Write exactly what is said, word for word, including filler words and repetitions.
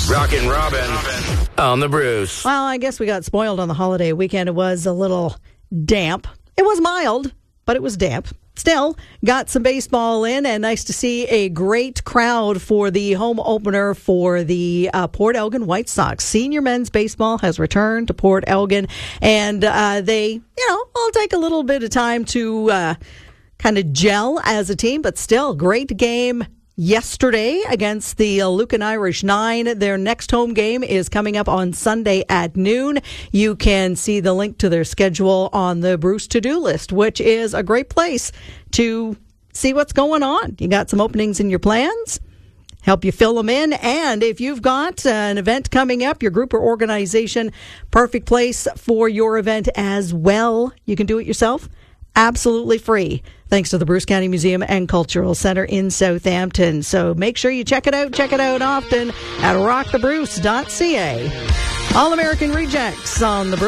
Rockin' Robin on the Bruce. Well, I guess we got spoiled on the holiday weekend. It was a little damp. It was mild, but it was damp. Still, got some baseball in, and nice to see a great crowd for the home opener for the uh, Port Elgin White Sox. Senior men's baseball has returned to Port Elgin, and uh, they, you know, will take a little bit of time to uh, kind of gel as a team, but still, great game yesterday against the Lucan Irish Nine. Their next home game is coming up on Sunday at noon. You can see the link to their schedule on the Bruce to-do list, which is a great place to see what's going on. You got some openings in your plans? Help you fill them in. And if you've got uh, an event coming up, your group or organization, perfect place for your event as well. You can do it yourself. Absolutely free, thanks to the Bruce County Museum and Cultural Center in Southampton. So make sure you check it out. Check it out often at rock the bruce dot c a. All American Rejects on the Bruce.